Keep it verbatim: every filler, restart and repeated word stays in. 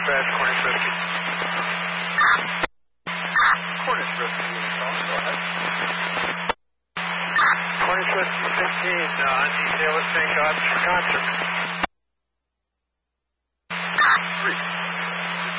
dispatch, Cornish Rescue. Cornish Rescue, go ahead. Cornish Rescue fifteen, uh, on detail at Saint God's concert.